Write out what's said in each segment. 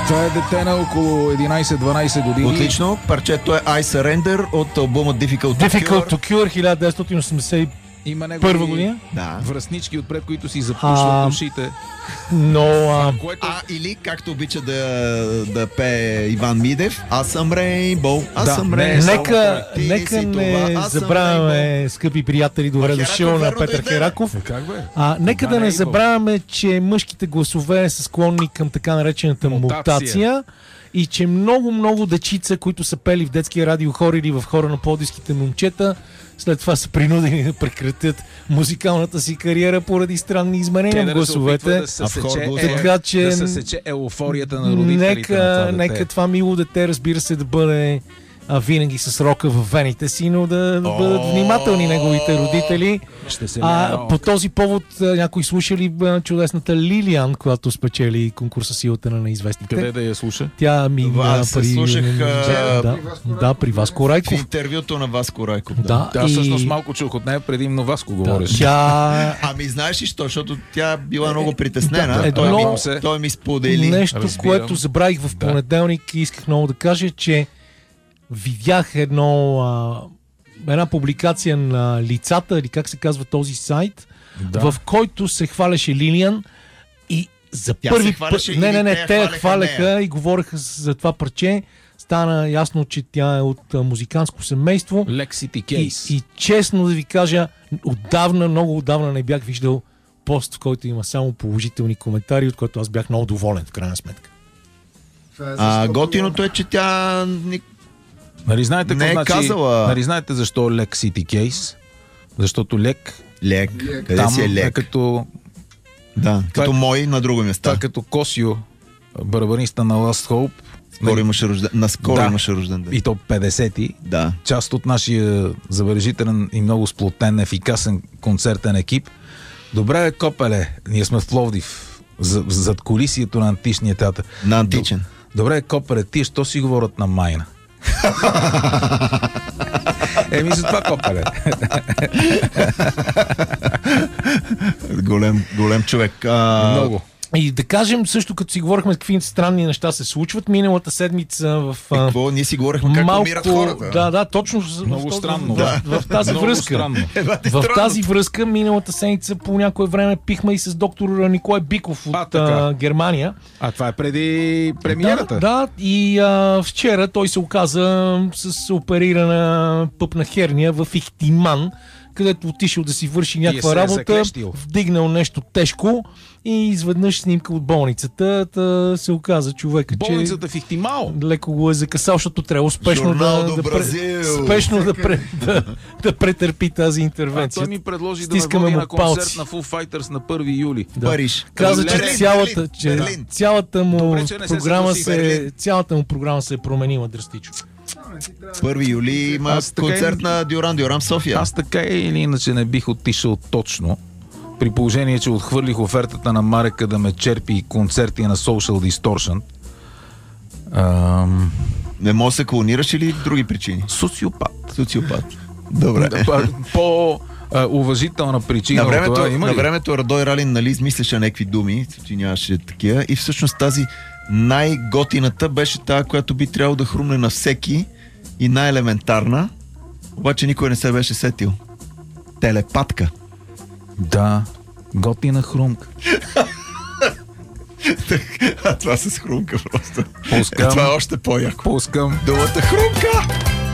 Това е дете на около 11-12 години. Отлично. Парчето е I Surrender от албума Difficult to Cure 1981 Има първа година. Да. връснички отпред, които си запушват ушите. Но Или както обича да пее Иван Мидев, аз съм Рейнбоу, аз съм Рейнбоу. нека не забравяме, скъпи приятели, добре дошъл на Петър Хераков. Нека да не забравяме, че мъжките гласове са склонни към така наречената мутация и че много дечица, които са пели в детския радиохор или в хора на пловдивските момчета, след това са принудени да прекратят музикалната си кариера поради странни изменения в гласовете. Така че да се сече еуфорията на родителите. Нека това мило дете, разбира се, да бъде винаги с рока в вените си, но да бъдат внимателни неговите родители. По този повод някой слушали чудесната Лилиан, която спечели конкурса Силата на неизвестните. Къде да я слуша? Тя слушах при Васко Райков. В интервюто на Васко Райков. Да, всъщност малко чух от нея, предимно Васко говореше. Знаеш ли що? Защото тя била много притеснена. Той ми сподели. Нещо, което забравих в понеделник и исках много да кажа, че видях една публикация на Лицата, или как се казва този сайт, в който се хвалеше Лилиан и за първи път... Те я хваляха и говореха за това парче. Стана ясно, че тя е от музикантско семейство. Lexity Case. И честно да ви кажа, много отдавна не бях виждал пост, в който има само положителни коментари, от който аз бях много доволен, в крайна сметка. Готиното е, че тя... Нали знаете, казала... знаете защо Lek City Case? Защото Лек. Къде си е Лек? Като... Да, като мой на друго места. Това като Косио, барабаниста на Last Hope. Наскоро имаше рожден ден. И то 50-ти. Да. Част от нашия забележителен и много сплотен, ефикасен концертен екип. Добре, копеле, ние сме в Пловдив, зад колисието на античния театър. На античен. Добре, копеле, тия що си говорят на майна? За това копеле. Голем човек. Много. И да кажем също, като си говорихме какви странни неща се случват, миналата седмица в... Какво? Ние си говорихме как умират хората. Да, точно много странно. В тази връзка. В тази връзка миналата седмица по някое време пихме и с доктор Николай Биков от Германия. Това е преди премиерата. Да, и вчера той се оказа с оперирана пъпна херния в Ихтиман, където отишъл да си върши някаква работа, вдигнал нещо тежко и изведнъж снимка от болницата. Се оказа човека, че... Болницата в Ихтимал? Леко го е закъсал, защото трябва успешно да претърпи тази интервенция. Той ми предложи да ме води на концерт на Foo Fighters на 1 юли. Париж. Каза, че цялата му програма се е променила драстично. 1 юли има концерт на Дюран в София. Аз така или иначе не бих отишъл точно, при положение, че отхвърлих офертата на Марека да ме черпи концерти на Social Distortion. Не може да се клонираш или други причини? Социопат. Добре. Уважителна причина. На времето Радой Ралин, нали, измисляше някакви думи, че нямаше такива, и всъщност тази най-готината беше тази, която би трябвало да хрумне на всеки, и най-елементарна, обаче никой не се беше сетил. Телепатка. Да, готина хрумка. Това с хрумка просто. Пускам. Това е още по-яко. Пускам думата хрумка.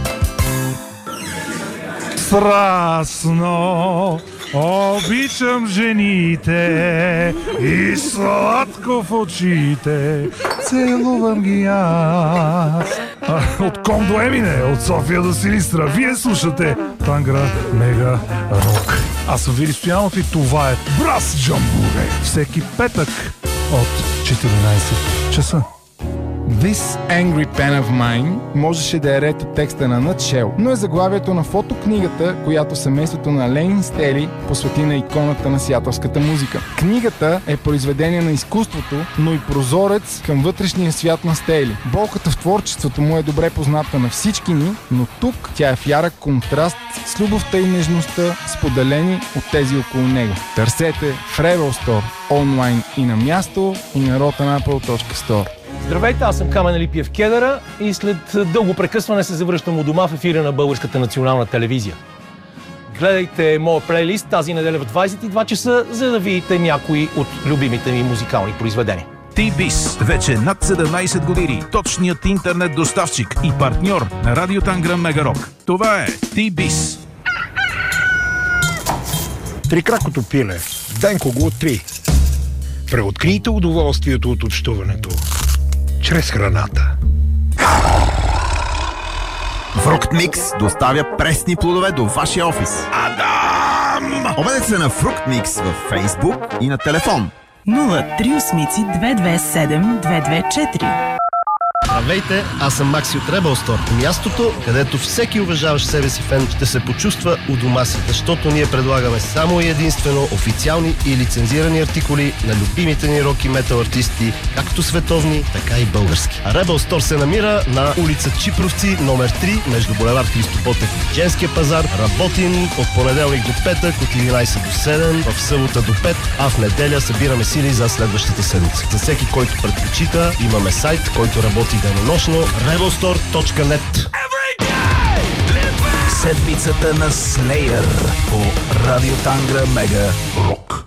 Страстно обичам жените и сладко в очите целувам ги аз. От Ком до Емине, от София до Силистра, вие слушате Тангра Мега Рок. Аз съм Вили Стоянов и това е Брас Джамбуре. Всеки петък от 14 часа. This Angry Pen of Mine можеше да е ред от текста на Nutshell, но е заглавието на фотокнигата, която семейството на Лейн Стели посвети на иконата на сиатълската музика. Книгата е произведение на изкуството, но и прозорец към вътрешния свят на Стели. Болката в творчеството му е добре позната на всички ни, но тук тя е в ярък контраст с любовта и нежността, споделени от тези около него. Търсете в Rebel Store, онлайн и на място, и на rotanapple.store. Здравейте, аз съм Камен Алипиев Кедъра и след дълго прекъсване се завръщам у дома в ефира на Българската национална телевизия. Гледайте моя плейлист тази неделя в 22 часа, за да видите някои от любимите ми музикални произведения. T-Biz. Вече над 17 години. Точният интернет доставчик и партньор на Радио Тангра Мегарок. Това е T-Biz. Трикракото пиле. Денко го откри. Преоткрийте удоволствието от общуването. Чрез храната. Фруктмикс доставя пресни плодове до вашия офис. Адам! Обадете се на Фруктмикс във Фейсбук и на телефон 038 227 224. Здравейте, аз съм Макси от Rebel Store. Мястото, където всеки уважаващ себе си фен ще се почувства у дома си, защото ние предлагаме само и единствено официални и лицензирани артикули на любимите ни рок и метал артисти, както световни, така и български. Rebel Store се намира на улица Чипровци, номер 3, между булевард Христо Ботев и Женския пазар. Работим от понеделник до петък, от 11 до 7, в събота до 5, а в неделя събираме сили за следващата седмица. За всеки, който предпочита, имаме сайт, който работи денонощно, rebelstore.net. Седмицата на Slayer по Радио Тангра Мега Рок.